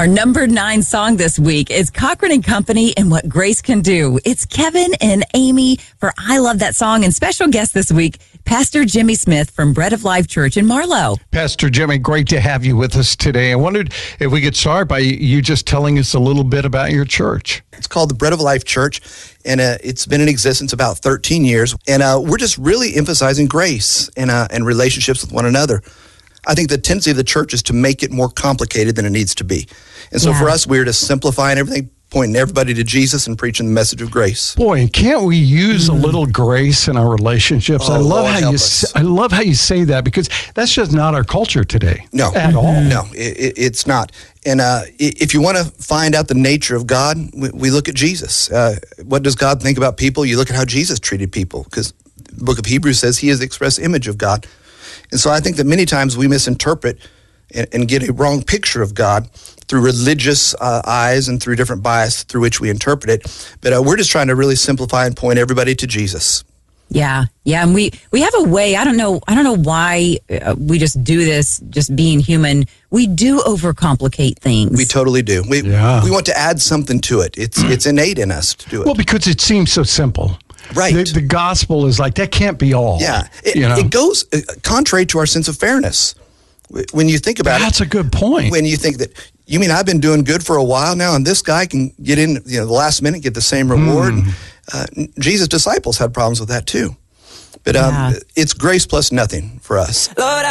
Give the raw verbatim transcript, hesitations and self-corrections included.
Our number nine song this week is Cochran and Company and What Grace Can Do. It's Kevin and Amy for I Love That Song, and special guest this week, Pastor Jimmy Smith from Bread of Life Church in Marlow. Pastor Jimmy, great to have you with us today. I wondered if we could start by you just telling us a little bit about your church. It's called the Bread of Life Church, and uh, it's been in existence about thirteen years. And uh, we're just really emphasizing grace and, uh, and relationships with one another. I think the tendency of the church is to make it more complicated than it needs to be. And so yeah. for us, we're just simplifying everything, pointing everybody to Jesus and preaching the message of grace. Boy, and can't we use a little grace in our relationships? Oh, I love Lord, how help you us. I love how you say that, because that's just not our culture today. No. At all. No, it, it, it's not. And uh, if you want to find out the nature of God, we, we look at Jesus. Uh, what does God think about people? You look at how Jesus treated people, because the book of Hebrews says he is the express image of God. And so I think that many times we misinterpret and, and get a wrong picture of God through religious uh, eyes and through different bias through which we interpret it. But uh, we're just trying to really simplify and point everybody to Jesus. Yeah, yeah, and we, we have a way, I don't know, I don't know why uh, we just do this, just being human. We do overcomplicate things. We totally do. We Yeah. we want to add something to it. It's it's innate in us to do it. Well, because it seems so simple. Right. The, the gospel is like, that can't be all. Yeah, it, you know? it goes uh, contrary to our sense of fairness. When you think about That's it, a good point. when you think that, you mean I've been doing good for a while now, and this guy can get in, you know, the last minute, get the same reward. Mm. Uh, Jesus' disciples had problems with that too. But um, Yeah. it's grace plus nothing for us. Lord,